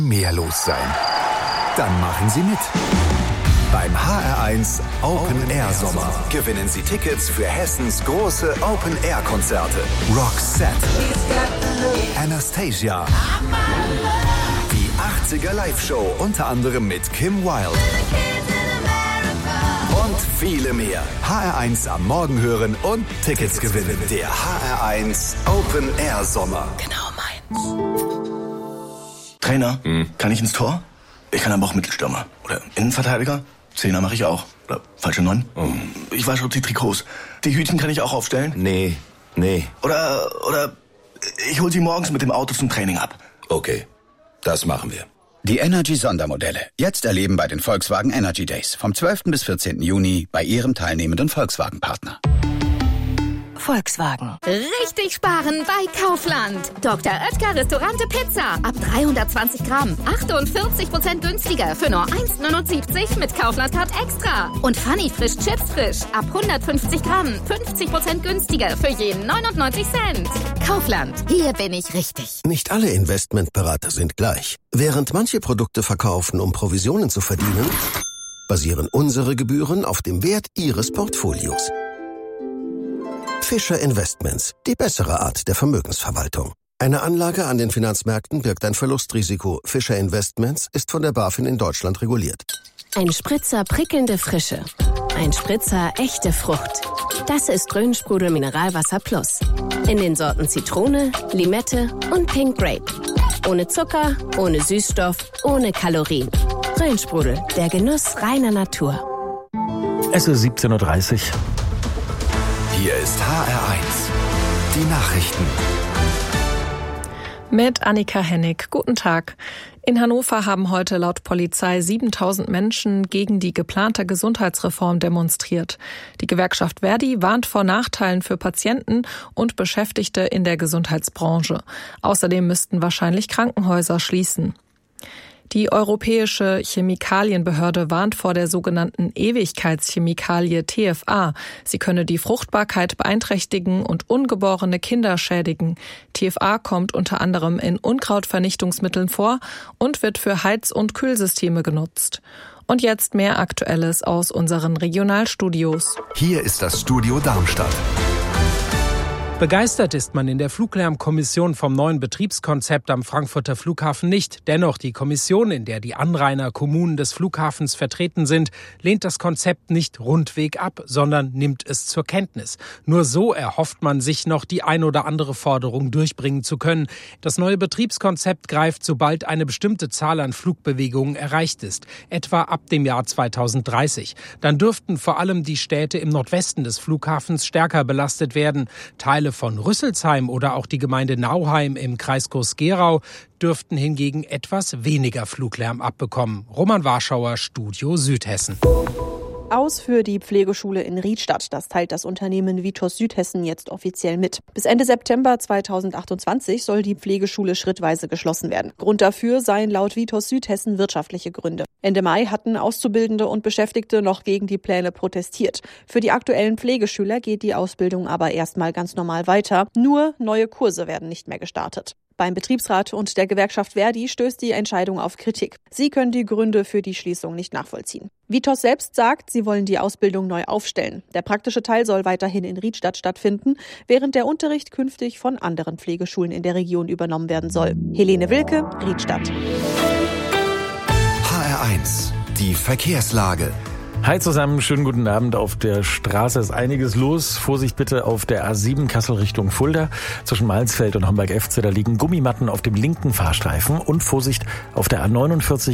mehr los sein. Dann machen Sie mit. Beim HR1 Open Air Sommer gewinnen Sie Tickets für Hessens große Open Air Konzerte. Roxette, Anastasia, die 80er Live-Show unter anderem mit Kim Wilde und viele mehr. HR1 am Morgen hören und Tickets gewinnen. Der HR1 Open Air Sommer. Genau meins. Trainer, kann ich ins Tor? Ich kann aber auch Mittelstürmer. Oder Innenverteidiger? Zehner mache ich auch. Oder falsche 9. Ich wasche die Trikots. Die Hütchen kann ich auch aufstellen? Nee. Oder ich hol sie morgens mit dem Auto zum Training ab. Okay, das machen wir. Die Energy-Sondermodelle. Jetzt erleben bei den Volkswagen Energy Days. Vom 12. bis 14. Juni bei Ihrem teilnehmenden Volkswagen-Partner. Volkswagen. Richtig sparen bei Kaufland. Dr. Oetker Restaurante Pizza. Ab 320 Gramm. 48% günstiger für nur 1,79 mit Kaufland-Card Extra. Und Funny Frisch Chips Frisch. Ab 150 Gramm. 50% günstiger für jeden 99 Cent. Kaufland. Hier bin ich richtig. Nicht alle Investmentberater sind gleich. Während manche Produkte verkaufen, um Provisionen zu verdienen, basieren unsere Gebühren auf dem Wert Ihres Portfolios. Fischer Investments, die bessere Art der Vermögensverwaltung. Eine Anlage an den Finanzmärkten birgt ein Verlustrisiko. Fischer Investments ist von der BaFin in Deutschland reguliert. Ein Spritzer prickelnde Frische. Ein Spritzer echte Frucht. Das ist Rhönsprudel Mineralwasser Plus. In den Sorten Zitrone, Limette und Pink Grape. Ohne Zucker, ohne Süßstoff, ohne Kalorien. Rhönsprudel, der Genuss reiner Natur. Es ist 17:30 Uhr. Hier ist HR1. Die Nachrichten. Mit Annika Hennig. Guten Tag. In Hannover haben heute laut Polizei 7.000 Menschen gegen die geplante Gesundheitsreform demonstriert. Die Gewerkschaft Verdi warnt vor Nachteilen für Patienten und Beschäftigte in der Gesundheitsbranche. Außerdem müssten wahrscheinlich Krankenhäuser schließen. Die Europäische Chemikalienbehörde warnt vor der sogenannten Ewigkeitschemikalie TFA. Sie könne die Fruchtbarkeit beeinträchtigen und ungeborene Kinder schädigen. TFA kommt unter anderem in Unkrautvernichtungsmitteln vor und wird für Heiz- und Kühlsysteme genutzt. Und jetzt mehr Aktuelles aus unseren Regionalstudios. Hier ist das Studio Darmstadt. Begeistert ist man in der Fluglärmkommission vom neuen Betriebskonzept am Frankfurter Flughafen nicht. Dennoch, die Kommission, in der die Anrainer Kommunen des Flughafens vertreten sind, lehnt das Konzept nicht rundweg ab, sondern nimmt es zur Kenntnis. Nur so erhofft man sich noch, die ein oder andere Forderung durchbringen zu können. Das neue Betriebskonzept greift, sobald eine bestimmte Zahl an Flugbewegungen erreicht ist, etwa ab dem Jahr 2030. Dann dürften vor allem die Städte im Nordwesten des Flughafens stärker belastet werden. Teile von Rüsselsheim oder auch die Gemeinde Nauheim im Kreis Groß-Gerau dürften hingegen etwas weniger Fluglärm abbekommen. Roman Warschauer, Studio Südhessen. Aus für die Pflegeschule in Riedstadt. Das teilt das Unternehmen Vitos Südhessen jetzt offiziell mit. Bis Ende September 2028 soll die Pflegeschule schrittweise geschlossen werden. Grund dafür seien laut Vitos Südhessen wirtschaftliche Gründe. Ende Mai hatten Auszubildende und Beschäftigte noch gegen die Pläne protestiert. Für die aktuellen Pflegeschüler geht die Ausbildung aber erstmal ganz normal weiter. Nur neue Kurse werden nicht mehr gestartet. Beim Betriebsrat und der Gewerkschaft Verdi stößt die Entscheidung auf Kritik. Sie können die Gründe für die Schließung nicht nachvollziehen. Vitos selbst sagt, sie wollen die Ausbildung neu aufstellen. Der praktische Teil soll weiterhin in Riedstadt stattfinden, während der Unterricht künftig von anderen Pflegeschulen in der Region übernommen werden soll. Helene Wilke, Riedstadt. HR1. Die Verkehrslage. Hi zusammen, schönen guten Abend. Auf der Straße ist einiges los. Vorsicht bitte auf der A7 Kassel Richtung Fulda. Zwischen Malsfeld und Homberg-Efze, da liegen Gummimatten auf dem linken Fahrstreifen. Und Vorsicht auf der A49